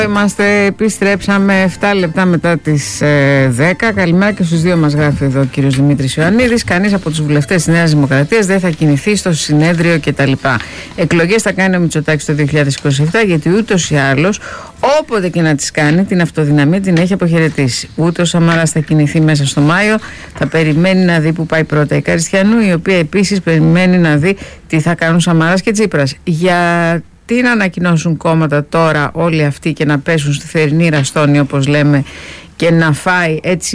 Είμαστε, επιστρέψαμε 7 λεπτά μετά τις 10. Καλημέρα και στους δύο, μας γράφει εδώ ο κύριος Δημήτρης Ιωαννίδης. Κανείς από τους βουλευτές της Νέας Δημοκρατίας δεν θα κινηθεί στο συνέδριο κτλ. Εκλογές θα κάνει ο Μητσοτάκης το 2027, γιατί ούτως ή άλλως όποτε και να τις κάνει, την αυτοδυναμία την έχει αποχαιρετήσει. Ούτε ο Σαμαράς θα κινηθεί μέσα στο Μάιο, θα περιμένει να δει που πάει πρώτα η Καριστιανού, η οποία επίσης περιμένει να δει τι θα κάνουν Σαμαράς και Τσίπρας. Τι να ανακοινώσουν κόμματα τώρα όλοι αυτοί και να πέσουν στη θερινή ραστόνη, όπως λέμε, και να φάει έτσι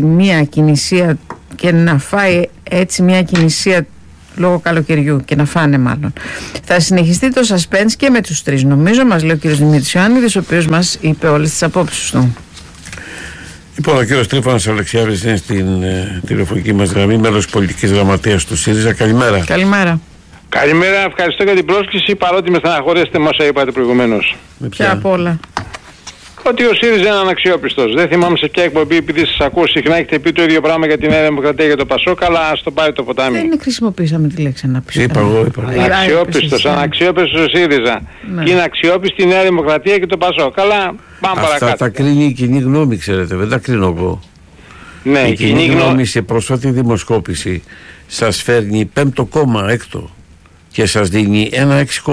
μια κινησία λόγω καλοκαιριού, και να φάνε μάλλον. Θα συνεχιστεί το suspense και με τους τρεις, νομίζω, μας λέει ο κύριος Δημήτρης Ιωάννιδης, ο οποίος μας είπε όλες τις απόψεις του. Λοιπόν, ο κύριος Τρίφωνας Αλεξιάδης είναι στην τηλεφωνική μας γραμμή, μέλος πολιτικής γραμματείας του ΣΥΡΙΖΑ. Καλημέρα. Καλημέρα. Καλημέρα, ευχαριστώ για την πρόσκληση, παρότι με στεναχωρέσετε με όσα είπατε προηγουμένως. Ποια απ' όλα? Ότι ο ΣΥΡΙΖΑ είναι αναξιόπιστος. Δεν θυμάμαι σε ποια εκπομπή, επειδή σας ακούω συχνά, έχετε πει το ίδιο πράγμα για τη Νέα Δημοκρατία και το Πασόκ, αλλά ας το πάρει το ποτάμι. Δεν χρησιμοποίησαμε τη λέξη αναξιόπιστος. Είπα εγώ. Αναξιόπιστος ο ΣΥΡΙΖΑ. Ναι. Και είναι αξιόπιστη η Νέα Δημοκρατία και το Πασόκ. Καλά, πάμε παρακάτω. Αυτά τα κρίνει η κοινή γνώμη, ξέρετε, δεν τα κρίνω εγώ. Ναι, η κοινή γνώμη σε πρόσφατη δημοσκόπηση σας φέρνει πέμπτο κόμμα έκτο και σας δίνει ένα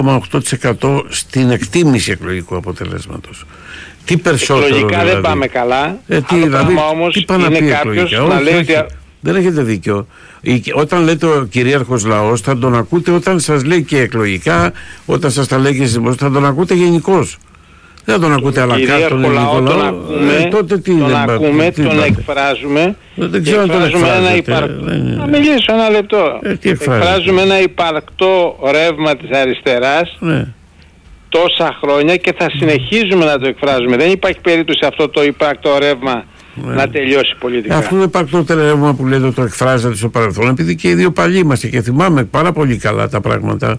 6,8% στην εκτίμηση εκλογικού αποτελέσματος. Τι περισσότερο εκλογικά δηλαδή? Δεν πάμε καλά. Δηλαδή, όμως τι πάνε να πει εκλογικά? Να λέει ότι... Δεν έχετε δίκιο. Όταν λέτε ο κυρίαρχος λαός, θα τον ακούτε όταν σας λέει και εκλογικά, όταν σας τα λέει και θα τον ακούτε γενικώς. Δεν τον ακούτε αλλά κάτω τον ελληνικό λαό. Τότε τι τον ακούμε, τον εκφράζουμε. Δεν ξέρω αν τον εκφράζετε. Να μιλήσω ένα λεπτό. Εκφράζουμε ένα υπαρκτό ρεύμα της αριστεράς τόσα χρόνια και θα συνεχίζουμε να το εκφράζουμε. Δεν υπάρχει περίπτωση αυτό το υπαρκτό ρεύμα να τελειώσει πολιτικά. Αυτό το υπαρκτό ρεύμα που λέτε το εκφράζατε στο παρελθόν, επειδή και οι δύο παλιοί είμαστε και θυμάμαι πάρα πολύ καλά τα πράγματα.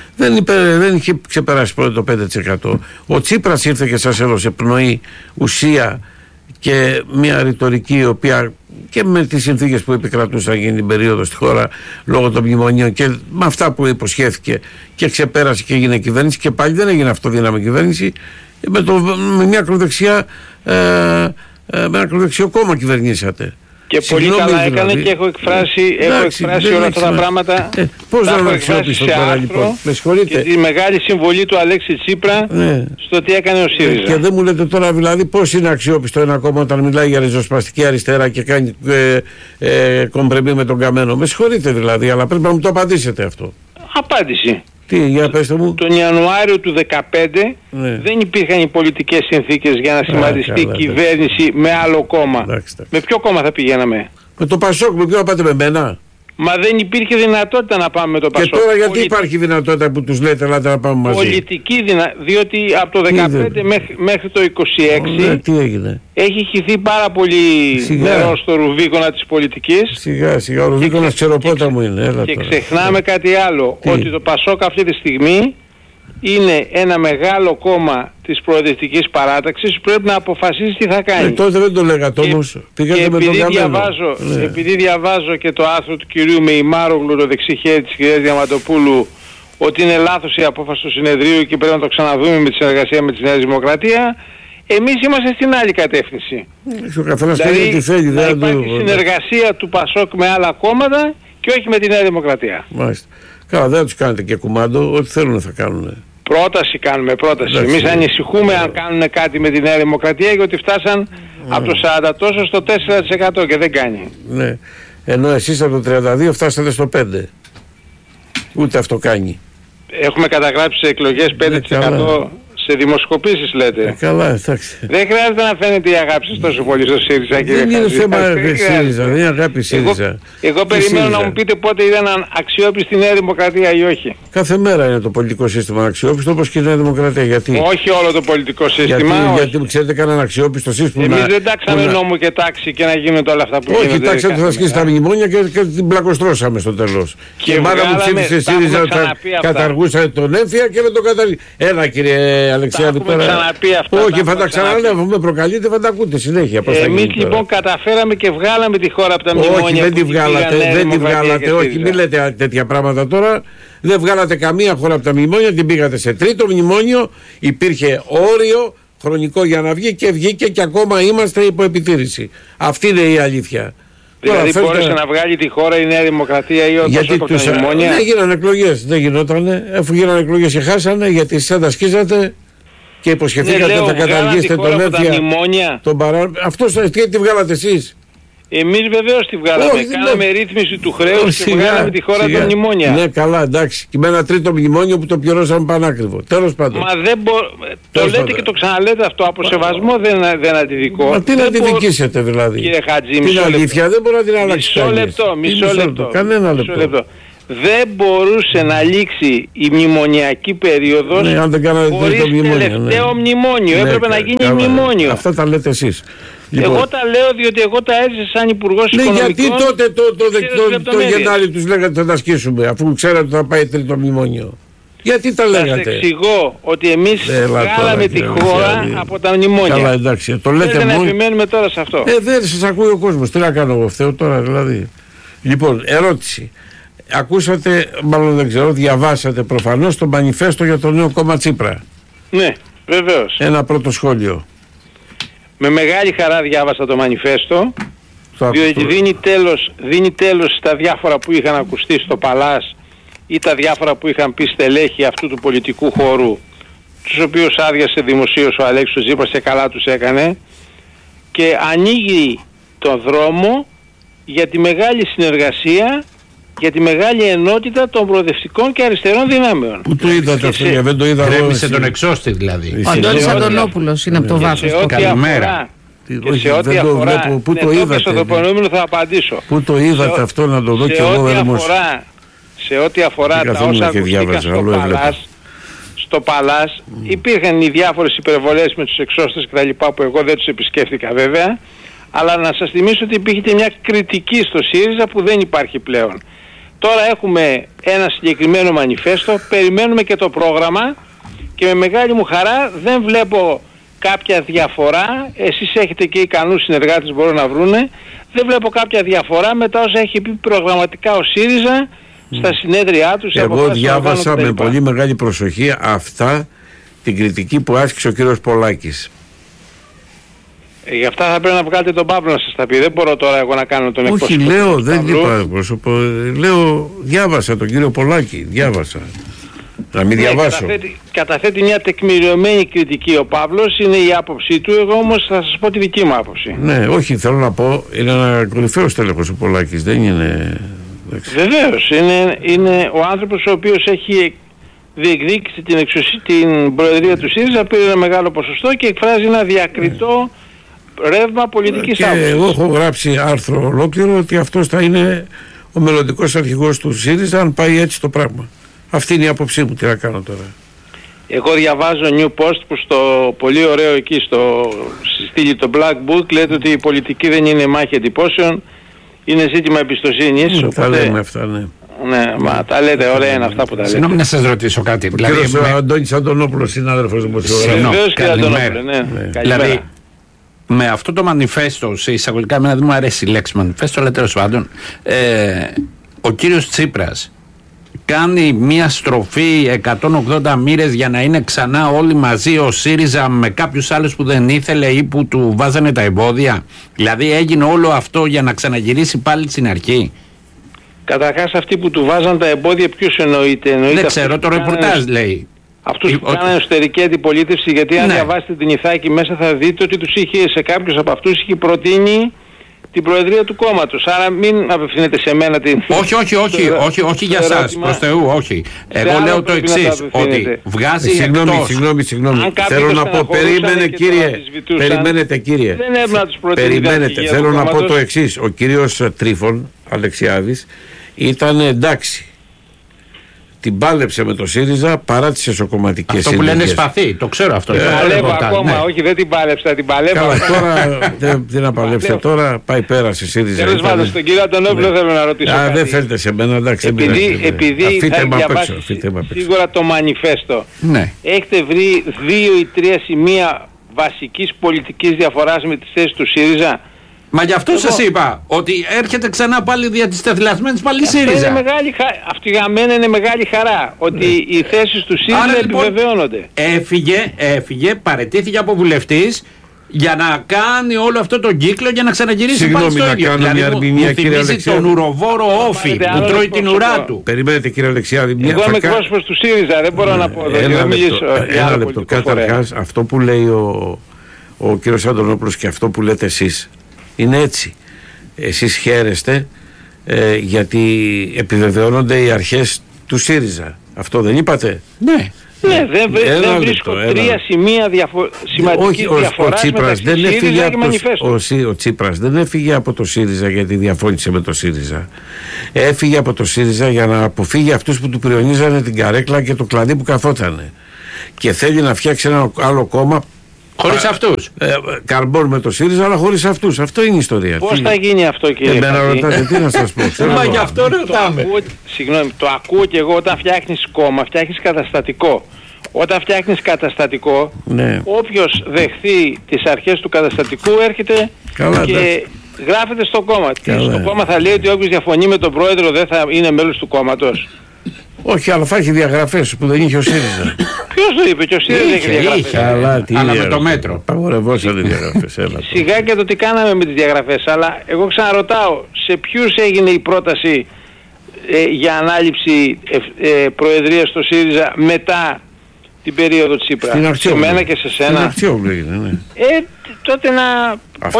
Δεν είχε ξεπεράσει πρώτα το 5%. Ο Τσίπρας ήρθε και σας έδωσε πνοή, ουσία και μια ρητορική η οποία και με τις συνθήκες που επικρατούσαν εκείνη την περίοδο στη χώρα λόγω των μνημονίων και με αυτά που υποσχέθηκε και ξεπέρασε και έγινε κυβέρνηση, και πάλι δεν έγινε αυτοδύναμη κυβέρνηση, με μια ακροδεξιά, με ένα ακροδεξιό κόμμα κυβερνήσατε. Και πολύ καλά έκανε δηλαδή. Και έχω εκφράσει όλα αυτά τα πράγματα. Πώς δεν είναι αξιόπιστο τώρα λοιπόν? Και τη μεγάλη συμβολή του Αλέξη Τσίπρα στο τι έκανε ο ΣΥΡΙΖΑ. Και δεν μου λέτε τώρα δηλαδή πώς είναι αξιόπιστο ένα κόμμα όταν μιλάει για ριζοσπαστική αριστερά και κάνει κομπρεμί με τον καμένο? Με συγχωρείτε δηλαδή, αλλά πρέπει να μου το απαντήσετε αυτό. Απάντηση. Τι, για πέστε μου. Τον Ιανουάριο του 2015 δεν υπήρχαν οι πολιτικές συνθήκες για να σχηματιστεί κυβέρνηση με άλλο κόμμα. Με ποιο κόμμα θα πηγαίναμε? Με το Πασόκ, με ποιο να πάτε, με μένα? Μα δεν υπήρχε δυνατότητα να πάμε με το Πασόκ. Και τώρα γιατί υπάρχει δυνατότητα που τους λέτε ελάτε να πάμε μαζί? Πολιτική δυνατότητα, διότι από το 2015 μέχρι το 2026 τι έγινε? Έχει χυθεί πάρα πολύ νερό στο ρουβίκονα της πολιτικής. Σιγά, ο ρουβίκονας ξεροπόταμου είναι. Και ξεχνάμε κάτι άλλο, ότι το Πασόκ αυτή τη στιγμή είναι ένα μεγάλο κόμμα της προοδευτικής παράταξης που πρέπει να αποφασίσει τι θα κάνει. Τότε δεν το λέγατε όμως. Πήγατε με τον καμένο. Επειδή διαβάζω και το άρθρο του κυρίου Μεϊμάρογλου, το δεξί χέρι της κυρίας Διαματοπούλου, ότι είναι λάθος η απόφαση του συνεδρίου και πρέπει να το ξαναδούμε με τη συνεργασία με τη Νέα Δημοκρατία, εμείς είμαστε στην άλλη κατεύθυνση. Δηλαδή τι θέλει, να υπάρχει συνεργασία του Πασόκ με άλλα κόμματα και όχι με τη Νέα Δημοκρατία. Μάλιστα. Καλά, δεν τους κάνετε και κουμάντο, ό,τι θέλουν θα κάνουν. Πρόταση κάνουμε, πρόταση. Εμείς ανησυχούμε αν κάνουν κάτι με τη Νέα Δημοκρατία, γιατί φτάσαν από το 40 τόσο στο 4% και δεν κάνει. Ναι. Ενώ εσείς από το 32 φτάσατε στο 5%. Ούτε αυτό κάνει. Έχουμε καταγράψει σε εκλογές 5% σε δημοσκοπήσεις λέτε. Καλά, εντάξει. Δεν χρειάζεται να φαίνεται η αγάπη σας τόσο πολύ στο ΣΥΡΙΖΑ. Δεν είναι θέμα ΣΥΡΙΖΑ, δεν είναι αγάπη ΣΥΡΙΖΑ. Εγώ περιμένω να μου πείτε πότε ήταν αξιόπιστη η Νέα Δημοκρατία ή όχι. Κάθε μέρα είναι το πολιτικό σύστημα αξιόπιστο, όπως και η Νέα Δημοκρατία. Γιατί? Όχι όλο το πολιτικό σύστημα. Γιατί ξέρετε κανέναν αξιόπιστο σύστημα? Εμείς δεν τάξαμε νόμο και τάξη και να γίνονται όλα αυτά που γίνονται. Όχι, τάξαμε θα ασκήσει τα μνημόνια και την πλακοστρώσαμε στο τέλος. Και η μάνα μου ψήφισε ΣΥΡΙΖΑ όταν καταργούσαν τον έμφυα και με τον καταργήσαν. Έλα κύριε Αλεξιάδη τώρα. Όχι, θα τα ξαναλέω. Με προκαλείτε, θα τα ακούτε συνέχεια. Εμείς λοιπόν καταφέραμε και βγάλαμε τη χώρα από τα μνημόνια. Όχι, δεν τη βγάλατε. Όχι, μην λέτε τέτοια πράγματα τώρα. Δεν βγάλατε καμία χώρα από τα μνημόνια. Την πήγατε σε τρίτο μνημόνιο. Υπήρχε όριο χρονικό για να βγει και βγήκε και ακόμα είμαστε υπό επιτήρηση. Αυτή είναι η αλήθεια. Δηλαδή μπόρεσε να βγάλει τη χώρα η Νέα Δημοκρατία ή όντως από τα μνημόνια? Δεν γίνανε εκλογές, δεν γινότανε. Αφού γίνανε εκλογές και χάσανε, γιατί εσείς αντασκίζατε και υποσχεθήκατε ότι θα καταργήσετε τον ΕΦΙΑ. Αυτό τι βγάλατε εσείς? Εμείς βεβαίως τη βγάλαμε. Κάναμε ρύθμιση του χρέους και βγάλαμε τη χώρα τα μνημόνια. Ναι, καλά, εντάξει. Και με ένα τρίτο μνημόνιο που το πληρώσαμε πανάκριβο. Τέλος πάντων. Μα δεν το λέτε και το ξαναλέτε αυτό. Από σεβασμό δεν αντιδικώ. Μα τι να αντιδικήσετε δηλαδή? Κύριε Χατζή, την αλήθεια δεν μπορεί να την αλλάξει. Μισό λεπτό. Κανένα λεπτό. Δεν μπορούσε να λήξει η μνημονιακή περίοδος χωρίς τελευταίο μνημόνιο. Έπρεπε να γίνει μνημόνιο. Αυτά τα λέτε εσείς. Λοιπόν. Εγώ τα λέω διότι εγώ τα έζησα σαν Υπουργός Οικονομικών. Γιατί τότε το Γενάρη τους λέγατε θα τα ασκήσουμε, αφού ξέρατε ότι θα πάει τρίτο μνημόνιο? Γιατί τα λέγατε? Σας εξηγώ ότι εμείς βγάλαμε τη χώρα από τα μνημόνια. Καλά, εντάξει, το λέτε δεν επιμένουμε τώρα σε αυτό. Δεν σας ακούει ο κόσμος, τι να κάνω εγώ, φταίω τώρα δηλαδή. Λοιπόν, ερώτηση. Ακούσατε, μάλλον δεν ξέρω, διαβάσατε προφανώς το μανιφέστο για το νέο κόμμα Τσίπρα. Ναι, βεβαίως. Ένα πρώτο σχόλιο. Με μεγάλη χαρά διάβασα το μανιφέστο, διότι δίνει τέλος στα διάφορα που είχαν ακουστεί στο Παλάς ή τα διάφορα που είχαν πει στελέχη αυτού του πολιτικού χώρου, τους οποίους άδειασε δημοσίως ο Αλέξης Τσίπρας και καλά τους έκανε, και ανοίγει τον δρόμο για τη μεγάλη συνεργασία, για τη μεγάλη ενότητα των προοδευτικών και αριστερών δυνάμεων. Πού το είδατε αυτό? Δεν το είδα. Κρέμισε τον εξώστη δηλαδή. Ο Αντώνης Αντωνόπουλος είναι από το βάθος. Καλημέρα. Και σε ό,τι αφορά, πού το είδατε? Στο επόμενο θα απαντήσω. Πού το είδατε αυτό, να το δω και εγώ σε ό,τι αφορά τα όσα ακούστηκαν στο Παλάς, υπήρχαν οι διάφορες υπερβολές με τους εξώστες και τα λοιπά που εγώ δεν τους επισκέφθηκα βέβαια, αλλά να σας θυμίσω ότι υπήρχε και μια κριτική στο ΣΥΡΙΖΑ που δεν υπάρχει πλέον. Τώρα έχουμε ένα συγκεκριμένο μανιφέστο, περιμένουμε και το πρόγραμμα και με μεγάλη μου χαρά δεν βλέπω κάποια διαφορά. Εσείς έχετε και ικανούς συνεργάτες μπορούν να βρούνε. Δεν βλέπω κάποια διαφορά με τα όσα έχει πει προγραμματικά ο ΣΥΡΙΖΑ στα συνέδριά τους. Εγώ διάβασα με πολύ μεγάλη προσοχή αυτά, την κριτική που άσκησε ο κύριος Πολάκης. Γι' αυτά θα πρέπει να βγάλετε τον Παύλο να σας τα πει. Δεν μπορώ τώρα εγώ να κάνω τον εκπρόσωπο. Όχι, λέω, δεν είπα πρόσωπο. Λέω, διάβασα τον κύριο Πολάκη. Διάβασα. Να μην διαβάσω. Καταθέτει μια τεκμηριωμένη κριτική ο Παύλος, είναι η άποψή του. Εγώ όμως θα σας πω τη δική μου άποψη. Ναι, όχι, θέλω να πω, είναι ένα κορυφαίος τέλεχος ο Πολάκης. Δεν είναι. Βεβαίως. Είναι ο άνθρωπος ο οποίος έχει διεκδίκησε την προεδρία του ΣΥΡΙΖΑ, πήρε ένα μεγάλο ποσοστό και εκφράζει ένα διακριτό ρεύμα πολιτικής άποψης. Εγώ έχω γράψει άρθρο ολόκληρο ότι αυτός θα είναι ο μελλοντικός αρχηγός του ΣΥΡΙΖΑ αν πάει έτσι το πράγμα. Αυτή είναι η άποψή μου, τι να κάνω τώρα. Εγώ διαβάζω New Post που στο πολύ ωραίο εκεί στη στήλη το Black Book λέτε ότι η πολιτική δεν είναι μάχη εντυπώσεων, είναι ζήτημα εμπιστοσύνης. Τα λέμε αυτά, ναι. Ναι, μα τα λέτε, ωραία είναι αυτά που τα λέτε. Συγγνώμη να σας ρωτήσω κάτι. Ο κύριος Αντώνης Αντωνόπουλος, συνάδελφος δημοσιογράφος. Βεβαίως κύριε Αντωνόπουλε, ναι. Δηλαδή, με αυτό το μανιφέστο, σε εισαγωγικά εμένα δεν μου αρέσει η λέξη μανιφέστο, αλλά τέλος πάντων, ο κύριος Τσίπρας κάνει μια στροφή 180 μοίρες για να είναι ξανά όλοι μαζί ο ΣΥΡΙΖΑ με κάποιους άλλους που δεν ήθελε ή που του βάζανε τα εμπόδια. Δηλαδή έγινε όλο αυτό για να ξαναγυρίσει πάλι στην αρχή. Καταρχάς αυτοί που του βάζαν τα εμπόδια ποιους εννοείται? Δεν ξέρω, το ρεπορτάζ λέει. Αυτούς που κάνανε εσωτερική αντιπολίτευση, γιατί αν διαβάσετε την Ιθάκη μέσα θα δείτε ότι τους είχε, σε κάποιους από αυτούς είχε προτείνει την προεδρία του κόμματος. Άρα μην απευθύνετε σε μένα την... Όχι για σας, προς Θεού, όχι. Εγώ λέω το εξής, ότι βγάζει εκτός... Συγγνώμη, θέλω να πω, περιμένετε κύριε. Δεν έπρεπε να τους προτείνει. Περιμένετε, θέλω να πω το εξής. Ο κύριος Τρίφων Αλεξιάδης ήταν εντάξει. Την πάλεψε με το ΣΥΡΙΖΑ παρά τις εσωκομματικές συνθήκες. Αυτό που λένε σπαθί, το ξέρω αυτό. Παλεύω ακόμα, ναι. Όχι δεν την πάλεψα, την παλεύω. Καλά, τώρα δεν να παλέψετε τώρα, πάει πέρα σε ΣΥΡΙΖΑ. Τέλος πάντων, στον κύριο Αντωνόπουλο θέλω να ρωτήσω κάτι. Δεν θέλετε σε μένα, εντάξει. Επειδή θα διαβάσει σίγουρα το μανιφέστο, έχετε βρει 2 ή 3 σημεία βασικής πολιτικής διαφοράς με τις θέσεις του ΣΥΡΙΖΑ Μα γι' αυτό σας είπα ότι έρχεται ξανά πάλι δια της τεθλασμένης πάλι ΣΥΡΙΖΑ. Αυτή για μένα είναι μεγάλη χαρά ότι οι θέσεις του ΣΥΡΙΖΑ επιβεβαιώνονται. Έφυγε, παραιτήθηκε από βουλευτής για να κάνει όλο αυτό τον κύκλο για να ξαναγυρίσει πάλι στο ίδιο. Δηλαδή μου θυμίζει τον ουροβόρο όφη που τρώει την ουρά του. Περιμένετε κύριε Αλεξιάδη. Εγώ είμαι εκπρόσωπος του ΣΥΡΙΖΑ, δεν μπορώ να πω. Ένα λεπτό. Καταρχάς αυτό που λέει ο κύριος Αντωνόπουλος και αυτό που λέτε εσείς είναι έτσι. Εσείς χαίρεστε γιατί επιβεβαιώνονται οι αρχές του ΣΥΡΙΖΑ. Αυτό δεν είπατε? Ναι. Ναι, δεν βρίσκω τρία σημεία σημαντικής διαφοράς μεταξύ ΣΥΡΙΖΑ και Μανιφέστο. Ο Τσίπρας δεν έφυγε από το ΣΥΡΙΖΑ γιατί διαφώνησε με το ΣΥΡΙΖΑ. Έφυγε από το ΣΥΡΙΖΑ για να αποφύγει αυτούς που του πριονίζανε την καρέκλα και το κλαδί που καθότανε. Και θέλει να φτιάξει ένα άλλο κόμμα. Χωρίς αυτούς. Καρμπών με το ΣΥΡΙΖΑ, αλλά χωρίς αυτούς. Αυτό είναι η ιστορία. Πώς θα γίνει αυτό, κύριε? Εμένα ρωτάτε, τι να σας πω. Μα γι' αυτό ρωτάμε. Συγγνώμη, το ακούω και εγώ. Όταν φτιάχνεις κόμμα, φτιάχνεις καταστατικό. Όταν φτιάχνεις καταστατικό, όποιος δεχθεί τις αρχές του καταστατικού έρχεται και γράφεται στο κόμμα. Στο κόμμα θα λέει ότι όποιος διαφωνεί με τον πρόεδρο δεν θα είναι μέλος του κόμματος. Όχι, αλλά θα έχει διαγραφές που δεν είχε ο ΣΥΡΙΖΑ. Ποιος το είπε? Και ο ΣΥΡΙΖΑ έχει διαγραφές. Αλλά με το μέτρο. Παγορευόσατε διαγραφές. Σιγά και το τι κάναμε με τις διαγραφές. Αλλά εγώ ξαναρωτάω, σε ποιους έγινε η πρόταση για ανάληψη προεδρίας στο ΣΥΡΙΖΑ μετά την περίοδο Τσίπρα? Σε μένα και σε σένα. Στην Αξιόγλου έγινε, ναι. Τότε να...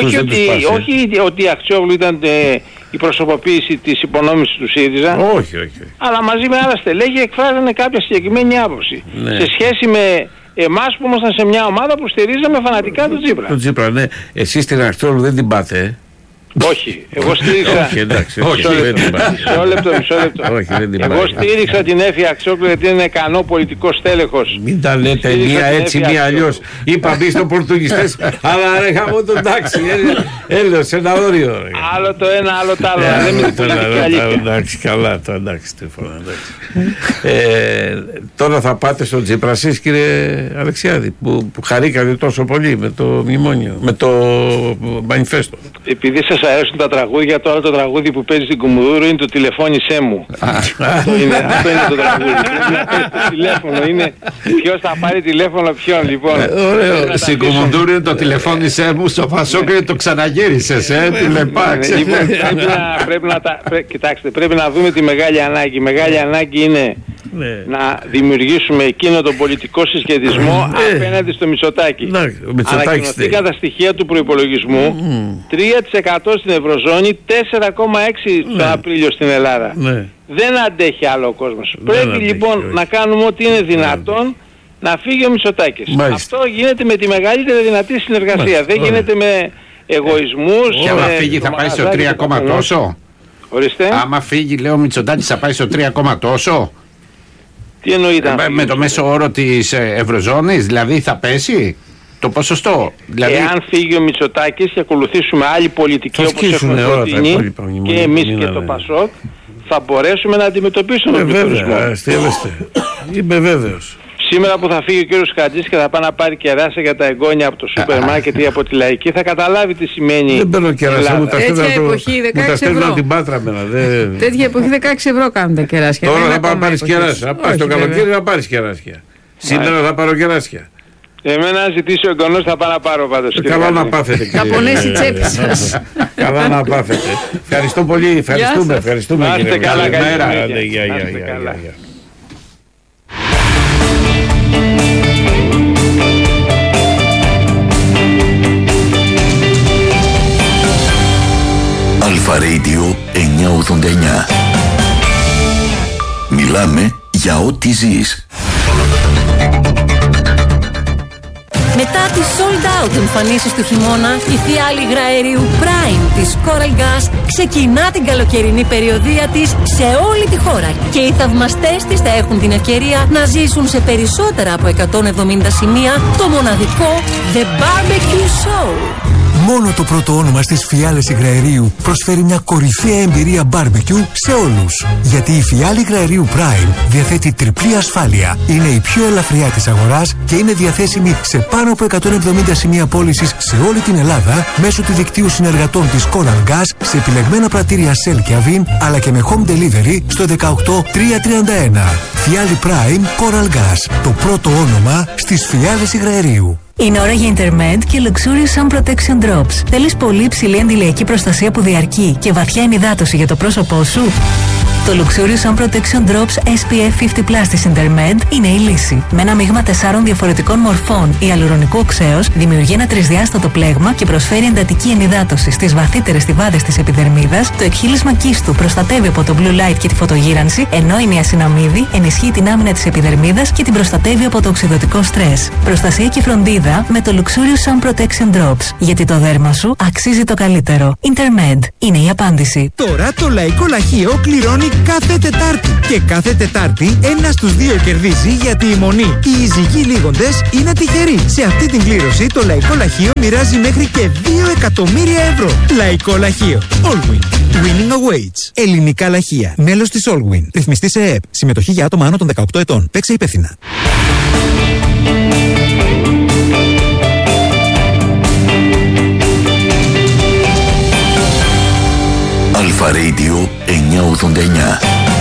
Όχι ότι η Αξιόγλου ήταν η προσωποποίηση της υπονόμησης του ΣΥΡΙΖΑ. Όχι. Αλλά μαζί με άλλα στελέχη εκφράζανε κάποια συγκεκριμένη άποψη. Ναι. Σε σχέση με εμάς που ήμασταν σε μια ομάδα που στηρίζαμε φανατικά τον Τσίπρα. Τον Τσίπρα, ναι. Εσείς την Αξιόγλου δεν την πάτε, Όχι, εγώ στήριξα. Όχι, εντάξει. Μισό λεπτό. Εγώ στήριξα την Έφη Αξιόγλου γιατί είναι ικανό πολιτικό στέλεχος. Μην τα λέτε μία έτσι, μία αλλιώς. Είπα μπει στο Πορτογιστές, αλλά ρε χαμό το εντάξει. Έλεος, ένα όριο. Άλλο το ένα, άλλο το άλλο. Δεν είναι πολιτική αλήθεια. Εντάξει, καλά, το εντάξει. Τώρα θα πάτε στον Τσίπρα εσείς, κύριε Αλεξιάδη, που χαρήκατε τόσο πολύ με το μνημόνιο, με το μανιφέστο. Επειδή σας αρέσουν τα τραγούδια, το άλλο το τραγούδι που παίζει στην Κουμουνδούρου είναι το «Τηλεφώνησέ μου». Αυτό είναι το τραγούδι. Πρέπει να παίζει το τηλέφωνο. Είναι ποιος θα πάρει τηλέφωνο ποιον, λοιπόν. Ωραίο. Στην Κουμουνδούρου είναι το «Τηλεφώνησέ μου», στο Πασόκ είναι το «Ξαναγύρισες», τηλεπάξε. Λοιπόν, κοιτάξτε, πρέπει να δούμε τη μεγάλη ανάγκη. Η μεγάλη ανάγκη είναι να δημιουργήσουμε εκείνο τον πολιτικό συσχετισμό απέναντι στο Μητσοτάκη. Ανακοινωθήκαν τα στοιχεία του προϋπολογισμού, 3% στην Ευρωζώνη, 4,6% τον Απρίλιο στην Ελλάδα. Δεν αντέχει άλλο ο κόσμος. Πρέπει λοιπόν να κάνουμε ό,τι είναι δυνατόν να φύγει ο Μητσοτάκης. Αυτό γίνεται με τη μεγαλύτερη δυνατή συνεργασία. Δεν γίνεται με εγωισμούς. Και άμα φύγει θα πάει στο 3, τόσο. Ορίστε. Άμα φύγει, λέω, ο Μητσοτάκης θα πάει στο 3, τόσο. Τι εννοείται? Με το μέσο όρο της Ευρωζώνης, δηλαδή θα πέσει το ποσοστό. Δηλαδή... Εάν φύγει ο Μητσοτάκης και ακολουθήσουμε άλλη πολιτική όπως έχουμε προτείνει και εμείς και το Πασόκ, θα μπορέσουμε να αντιμετωπίσουμε τον πληθωρισμό. Είμαι βέβαιος. Σήμερα που θα φύγει ο κύριος Χατζής και θα πάει να πάρει κεράσια για τα εγγόνια από το σούπερ μάρκετ ή από τη Λαϊκή, θα καταλάβει τι σημαίνει. Δεν παίρνω κεράσια, μου τα στέλνω από την Πάτρα μένα. Τέτοια εποχή 16 ευρώ κάνουν τα κεράσια. Τώρα θα πάει να πάρεις κεράσια. Να πας το καλοκαίρι να πάρεις κεράσια. Σήμερα θα πάρω κεράσια. Εμένα αν ζητήσει ο εγγονός θα πάω να πάρω πάντως. Καλά να πάθετε. Θα πονέσει η τσέπη σας. Καλά να πάθετε. Ευχαριστώ πολύ. Ευχαριστούμε. Είστε καλά. Καλημέρα. Αλφα Radio 989. Μιλάμε για ό,τι ζεις. Μετά τις sold out εμφανίσεις του χειμώνα, η φιάλη υγραερίου Prime της Coral Gas ξεκινά την καλοκαιρινή περιοδεία της σε όλη τη χώρα και οι θαυμαστές της θα έχουν την ευκαιρία να ζήσουν σε περισσότερα από 170 σημεία το μοναδικό The Barbecue Show. Μόνο το πρώτο όνομα στις Φιάλες Υγραερίου προσφέρει μια κορυφαία εμπειρία barbecue σε όλους. Γιατί η Φιάλη Υγραερίου Prime διαθέτει τριπλή ασφάλεια. Είναι η πιο ελαφριά της αγοράς και είναι διαθέσιμη σε πάνω από 170 σημεία πώλησης σε όλη την Ελλάδα μέσω του δικτύου συνεργατών της Coral Gas σε επιλεγμένα πρατήρια Shell και Avin, αλλά και με home delivery στο 18331. Φιάλη Prime Coral Gas. Το πρώτο όνομα στις Φιάλες Υγραερίου. Είναι ώρα για Intermed και Luxurious Sun Protection Drops. Θέλεις πολύ υψηλή αντιλιακή προστασία που διαρκεί και βαθιά ενυδάτωση για το πρόσωπό σου? Το Luxurious Sun Protection Drops SPF 50+ της Intermed είναι η λύση. Με ένα μείγμα 4 διαφορετικών μορφών ιαλουρονικού οξέως δημιουργεί ένα τρισδιάστατο πλέγμα και προσφέρει εντατική ενυδάτωση στις βαθύτερες στιβάδες της επιδερμίδας. Το εκχύλισμα κύστου προστατεύει από το blue light και τη φωτογύρανση, ενώ η νιασιναμίδη ενισχύει την άμυνα της επιδερμίδας και την προστατεύει από το οξυδωτικό στρες. Προστασία και φροντίδα με το Luxurious Sun Protection Drops. Γιατί το δέρμα σου αξίζει το καλύτερο. Intermed είναι η απάντηση. Τώρα το Λαϊκό Λαχείο κληρώνει κάθε Τετάρτη. Και κάθε Τετάρτη ένας στους δύο κερδίζει, γιατί η μονή, οι ειζυγοί λίγοντες, είναι τυχεροί. Σε αυτή την κλήρωση το Λαϊκό Λαχείο μοιράζει μέχρι και 2 εκατομμύρια ευρώ. Λαϊκό Λαχείο. Allwin. Winning awaits. Ελληνικά λαχεία. Μέλος της Allwin. Ρυθμιστή σε ΕΕΠ. Συμμετοχή για άτομα άνω των 18 ετών. Παίξε υπεύθυνα. Αλφα Radio 989.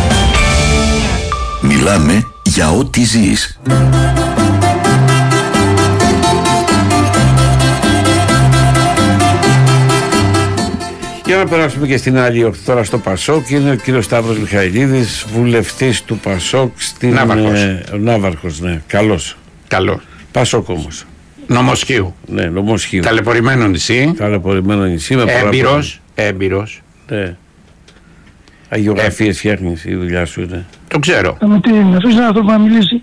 Μιλάμε για ό,τι ζεις. Για να περάσουμε και στην άλλη οχθή τώρα στο Πασόκ. Είναι ο κύριος Σταύρος Μιχαηλίδης, βουλευτής του Πασόκ στην Ναύαρχος. Ναι, καλός. Καλό. Πασόκ όμως. Νομοσχείου. Ναι, Νομοσχείου. Ταλαιπωρημένο νησί. Ταλαιπωρημένο νησί. Έμπειρος. Ναι. Αγιογραφίες φτιάχνεις, η δουλειά σου είναι. Το ξέρω. Να αφήσεις έναν άνθρωπο να μιλήσει.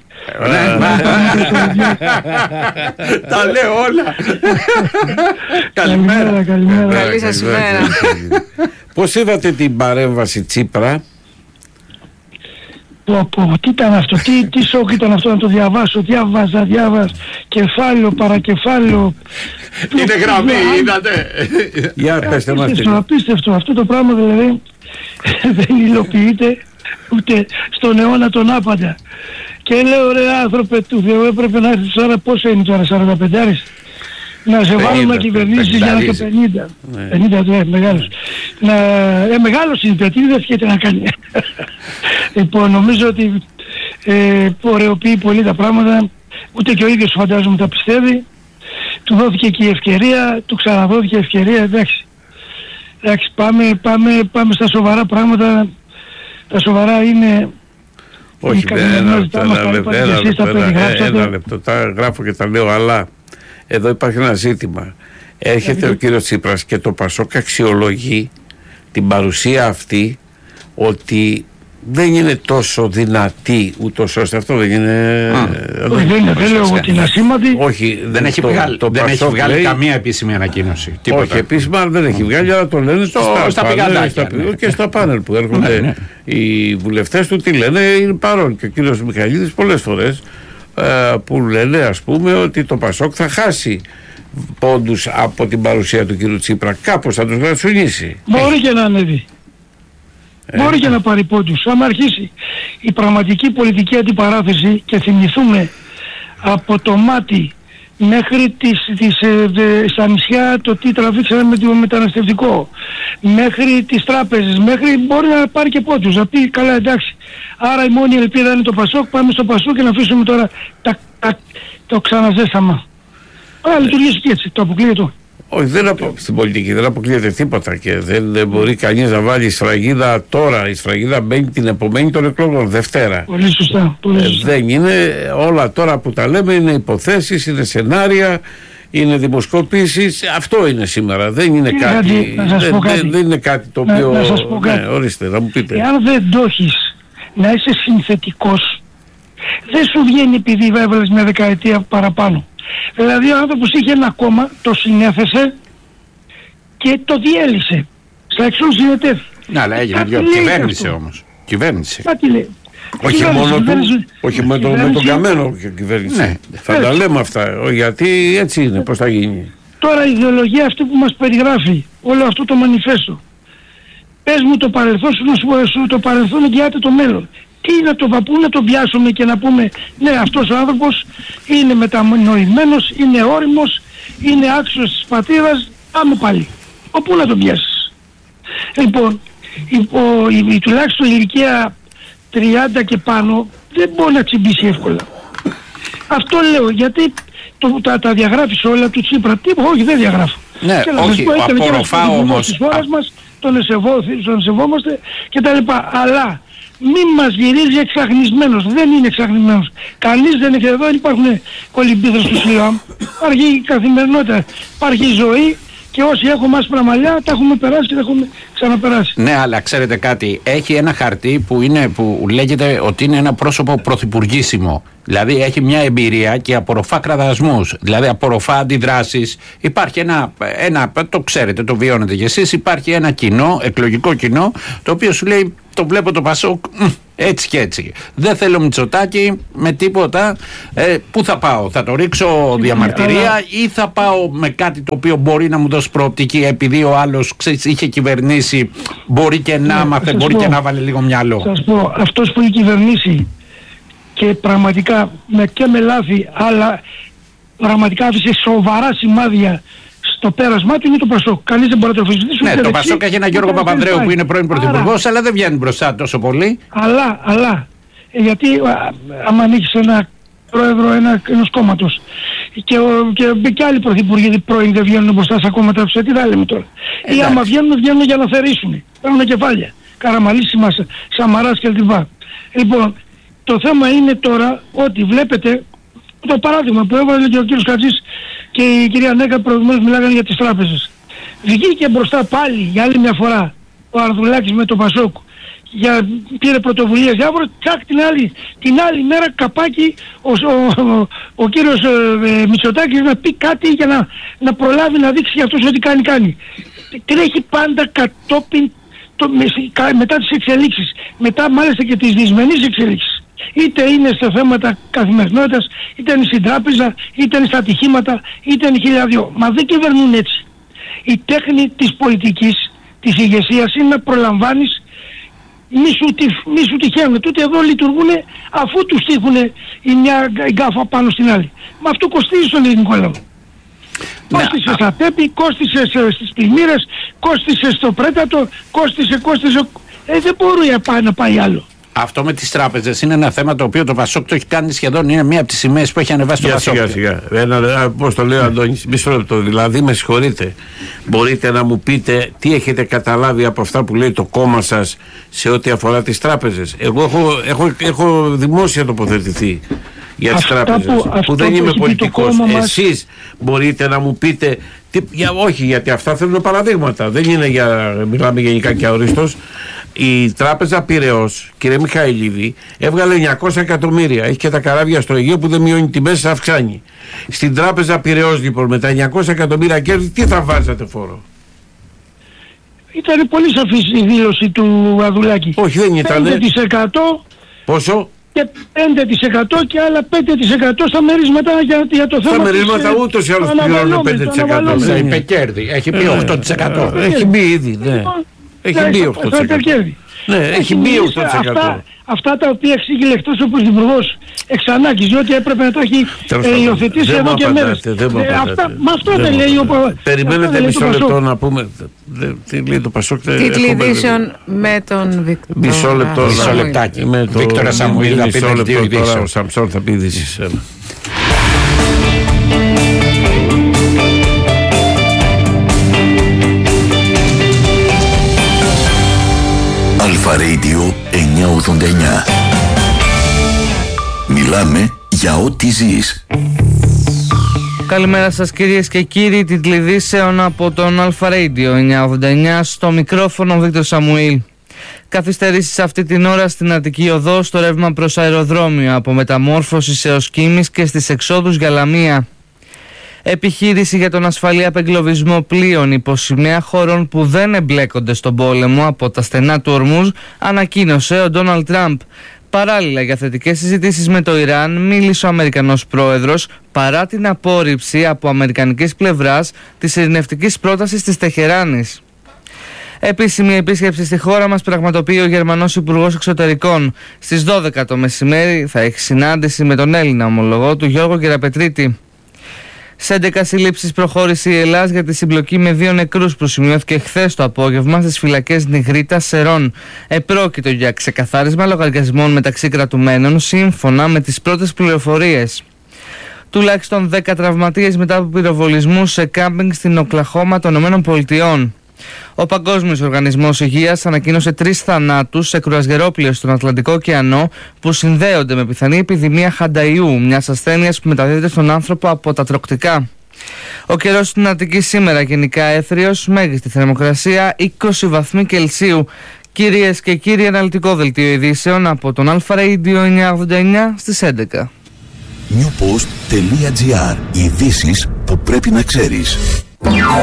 Τα λέω όλα. Καλημέρα. Καλή σας ημέρα. Πώς είδατε την παρέμβαση Τσίπρα? Τι ήταν αυτό, τι σοκ ήταν αυτό να το διαβάσω, διάβαζα, κεφάλαιο, παρακεφάλαιο. Είναι γραμμή, είδατε. Για πέστε μας. Απίστευτο, αυτό το πράγμα δηλαδή δεν υλοποιείται ούτε στον αιώνα τον άπαντα. Και λέω, ρε άνθρωπε του Θεού, έπρεπε να έρθει τώρα, πόσο είναι τώρα, 45? Να σε βάλουν να κυβερνήσεις για να και 50. 50 μεγάλος. Μεγάλος είναι, γιατί δεν φτιάχνει να κάνει. Λοιπόν, νομίζω ότι ωρεοποιεί πολύ τα πράγματα. Ούτε και ο ίδιος φαντάζομαι τα πιστεύει. Του δόθηκε και η ευκαιρία, του ξαναδόθηκε η ευκαιρία, εντάξει. Πάμε στα σοβαρά πράγματα. Τα σοβαρά είναι... Όχι, ένα λεπτό, τα γράφω και τα λέω, αλλά εδώ υπάρχει ένα ζήτημα. Έρχεται ο κύριος Τσίπρας και το Πασόκ αξιολογεί την παρουσία αυτή ότι δεν είναι τόσο δυνατή, ούτως ώστε αυτό δεν είναι... Δεν λέω ότι είναι ασήμαντη. Όχι, δεν έχει βγάλει καμία επίσημη ανακοίνωση. Όχι, επίσημα δεν έχει βγάλει, αλλά το λένε στα πηγαντάκια και στα πάνελ που έρχονται οι βουλευτές του. Τι λένε, είναι παρόν και ο κύριος Μιχαηλίδης πολλές φορές που λένε, ας πούμε, ότι το Πασόκ θα χάσει πόντους από την παρουσία του κύριου Τσίπρα. Κάπως θα τους γρατσουνίσει. Μπορεί και να ανέβει. Μπορεί και να πάρει πόντους. Αν αρχίσει η πραγματική πολιτική αντιπαράθεση και θυμηθούμε από το Μάτι μέχρι στα νησιά το τι τραβήξαμε με το μεταναστευτικό, μέχρι τις τράπεζες, μέχρι μπορεί να πάρει και πόντους. Να πει καλά, εντάξει, άρα η μόνη ελπίδα είναι το Πασόκ, πάμε στο Πασόκ και να αφήσουμε τώρα το ξαναζέσαμα. Αλλά λειτουργήσει και έτσι, το αποκλείεται. Όχι, στην πολιτική δεν αποκλείεται τίποτα και δεν μπορεί κανείς να βάλει σφραγίδα τώρα. Η σφραγίδα μπαίνει την επομένη των εκλογών, Δευτέρα. Πολύ σωστά. Δεν είναι, όλα τώρα που τα λέμε είναι υποθέσεις, είναι σενάρια, είναι δημοσκοπήσεις. Αυτό είναι σήμερα. Δεν είναι κάτι. Δεν είναι κάτι το οποίο. Να σας πω κάτι. Ορίστε, να μου πείτε. Εάν δεν το έχεις να είσαι συνθετικός, δεν σου βγαίνει επειδή έβαλες μια δεκαετία παραπάνω. Δηλαδή ο άνθρωπος είχε ένα κόμμα, το συνέθεσε και το διέλυσε. Στα εξών συνετέθη. Ναι, αλλά έγινε κυβέρνηση όμως. Κυβέρνηση. Κάτι λέει. Όχι μόνο του, όχι με τον Καμένο κυβέρνηση. Ναι. Θα τα λέμε αυτά, γιατί έτσι είναι, πώς θα γίνει. Τώρα η ιδεολογία αυτή που μας περιγράφει, όλο αυτό το μανιφέστο, πες μου το παρελθόν σου, να σου το παρελθόν εγγυάται το μέλλον. Τι να το παππού να τον πιάσουμε και να πούμε ναι, αυτός ο άνθρωπος είναι μετανοημένος, είναι όριμος, είναι άξιος της πατρίδας, πάμε πάλι. Οπού να τον πιάσεις? Λοιπόν, τουλάχιστον η ηλικία 30 και πάνω δεν μπορεί να τσιμπήσει εύκολα. Αυτό λέω, γιατί τα διαγράφεις όλα του Τσίπρα. Όχι, δεν διαγράφω. Ναι, όχι, απορροφά όμως. Της χώρας μας τον σεβόμαστε και τα λοιπά. Αλλά μην μας γυρίζει εξαχνισμένος. Δεν είναι εξαχνισμένος. Κανείς δεν είναι. Εδώ υπάρχουν κολυμπίδες του Σιλάμ. Υπάρχει η καθημερινότητα. Υπάρχει η ζωή. Και όσοι έχουμε άσπρα μαλλιά τα έχουμε περάσει και τα έχουμε ξαναπεράσει. Ναι, αλλά ξέρετε κάτι, έχει ένα χαρτί που λέγεται ότι είναι ένα πρόσωπο πρωθυπουργήσιμο. Δηλαδή έχει μια εμπειρία και απορροφά κραδασμούς, δηλαδή απορροφά αντιδράσεις. Υπάρχει ένα, το ξέρετε, το βιώνετε κι εσείς, υπάρχει ένα κοινό, εκλογικό κοινό, το οποίο σου λέει, το βλέπω το Πασόκ έτσι και έτσι. Δεν θέλω Μητσοτάκη με τίποτα. Πού θα πάω? Θα το ρίξω διαμαρτυρία ή θα πάω με κάτι το οποίο μπορεί να μου δώσει προοπτική, επειδή ο άλλος είχε κυβερνήσει, μπορεί και να μάθε, μπορεί και να βάλει λίγο μυαλό. Σας πω, αυτός που έχει κυβερνήσει και πραγματικά και με λάθη, αλλά πραγματικά άφησε σοβαρά σημάδια στο πέρασμά του, είναι το Πασόκ. Κανείς δεν μπορεί να το αφισβητήσει. Ναι, το Πασόκ έχει έναν Γιώργο Παπανδρέου που είναι πρώην πρωθυπουργός, αλλά δεν βγαίνει μπροστά τόσο πολύ. Αλλά γιατί άμα ανοίξεις ένα πρόεδρο ενός κόμματος και άλλοι πρωθυπουργοί πρώην δεν βγαίνουν μπροστά στα κόμματα τους, τι θα λέμε τώρα? Ή άμα βγαίνουν για να θερήσουν, παίρνουν κεφάλια. Καραμαλής, Σαμαράς κλπ. Λοιπόν, το θέμα είναι τώρα ότι βλέπετε το παράδειγμα που έβαλε και ο κύριος Χατζής και η κυρία Νέκα προηγουμένως, μιλάγανε για τις τράπεζες. Βγήκε μπροστά πάλι για άλλη μια φορά ο Αρδουλάκης με τον Πασόκ, πήρε πρωτοβουλίες διάφορα, τσακ την άλλη μέρα καπάκι ο κύριος Μητσοτάκης να πει κάτι για να προλάβει να δείξει για αυτός ότι κάνει. Τρέχει πάντα κατόπιν μετά τις εξελίξεις, μετά μάλιστα και τις δυσμενείς εξελίξεις. Είτε είναι σε θέματα καθημερινότητας, είτε είναι στην τράπεζα, είτε είναι στα ατυχήματα, είτε είναι χιλιάδιο. Μα δεν κυβερνούν έτσι. Η τέχνη της πολιτικής, της ηγεσίας είναι να προλαμβάνεις, μη σου τυχαίνουν. Τούτοι εδώ λειτουργούν αφού τους τύχουν η μια γκάφα πάνω στην άλλη. Μα αυτό κοστίζει στον ελληνικό λαό. Κόστισε στα ΤΕΠΗ, κόστισε στις πλημμύρες, κόστισε στο Πρέτατο, κόστισε. Δεν μπορεί να πάει άλλο. Αυτό με τις τράπεζες είναι ένα θέμα το οποίο το Πασόκ το έχει κάνει σχεδόν, είναι μία από τις σημαίες που έχει ανεβάσει το Πασόκ. Σιγά. Πώς το λέω, Αντώνη, μισό λεπτό. Δηλαδή, με συγχωρείτε, μπορείτε να μου πείτε τι έχετε καταλάβει από αυτά που λέει το κόμμα σας σε ό,τι αφορά τις τράπεζες? Εγώ έχω δημόσια τοποθετηθεί για τις τράπεζες, που δεν είμαι πολιτικός. Εσείς μπορείτε να μου πείτε όχι, γιατί αυτά θέλουν παραδείγματα, δεν είναι μιλάμε γενικά και αορίστως. Η τράπεζα Πειραιώς, κύριε Μιχαηλίδη, έβγαλε 900 εκατομμύρια. Έχει και τα καράβια στο Αιγαίο που δεν μειώνει τιμές, αυξάνει. Στην τράπεζα Πειραιώς λοιπόν με τα 900 εκατομμύρια κέρδη τι θα βάζατε φόρο? Ήταν πολύ σαφής η δήλωση του Αδουλάκη. Όχι, δεν ήταν. 5%. Πόσο? Και 5% και άλλα 5% στα μερίσματα για το θέμα. Στα μερίσματα ούτως ή άλλως πληρώνουν 5%. Σε υπεκέρδη. Έχει πει 8%. Έχει μπει ήδη, ναι. Έχει μπει 8%. Ναι, έχει μπει 8%. Αυτά τα οποία εξήγηλε εκτός ο Πρωθυπουργός εξανάκης, διότι έπρεπε να τα έχει υιοθετήσει εδώ και μέρες. Μα αυτό δεν λέει ο Πασόκ. Περιμένετε μισό λεπτό να πούμε. Τι λέει το Πασόκ? Τίτλοι με τον Βίκτορα. Μισό λεπτό. Μισό λεπτάκι. Βίκτορα Σαμουήλ θα πει δύο ειδήσεις. Ο Σαμψόρ θα πει ειδήσεις. Αλφα Radio 989. Μιλάμε για ό,τι ζεις. Καλημέρα σας κυρίες και κύριοι, τίτλοι ειδήσεων από τον Αλφα Radio 989, στο μικρόφωνο Βίκτορ Σαμουήλ. Καθυστερήσεις αυτή την ώρα στην Αττική Οδό στο ρεύμα προς αεροδρόμιο, από μεταμόρφωση έως Κίμης και στις εξόδους για Λαμία. Επιχείρηση για τον ασφαλή απεγκλωβισμό πλοίων υπό σημαία χωρών που δεν εμπλέκονται στον πόλεμο από τα στενά του Ορμούζ ανακοίνωσε ο Ντόναλντ Τραμπ. Παράλληλα, για θετικές συζητήσεις με το Ιράν μίλησε ο Αμερικανός πρόεδρος παρά την απόρριψη από αμερικανικής πλευράς της ειρηνευτικής πρότασης της Τεχεράνης. Επίσημη επίσκεψη στη χώρα μας πραγματοποιεί ο Γερμανός Υπουργός Εξωτερικών. Στις 12 το μεσημέρι θα έχει συνάντηση με τον Έλληνα ομολογό του Γιώργο Γεραπετρίτη. Σε 11 συλλήψεις προχώρησε η Ελλάς για τη συμπλοκή με 2 νεκρούς που σημειώθηκε χθες το απόγευμα στις φυλακές Νιγρίτας Σερών. Επρόκειτο για ξεκαθάρισμα λογαριασμών μεταξύ κρατουμένων σύμφωνα με τις πρώτες πληροφορίες. Τουλάχιστον 10 τραυματίες μετά από πυροβολισμούς σε κάμπινγκ στην Οκλαχώμα των ΗΠΑ. Ο Παγκόσμιος Οργανισμός Υγείας ανακοίνωσε 3 θανάτους σε κρουαζιερόπλοιο στον Ατλαντικό ωκεανό που συνδέονται με πιθανή επιδημία χανταϊού, μιας ασθένειας που μεταδίδεται στον άνθρωπο από τα τρωκτικά. Ο καιρός στην Αττική σήμερα γενικά έθριος, μέγιστη θερμοκρασία 20 βαθμοί Κελσίου. Κυρίες και κύριοι, αναλυτικό δελτίο ειδήσεων από τον Αλφα Radio 989 στις 11. Newpost.gr. Ειδήσεις που πρέπει να ξέρεις.